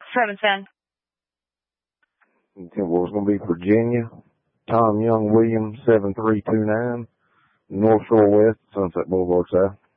710. Well, it's going to be Virginia, Tom Young Williams, 7329, North Shore West, Sunset Boulevard South.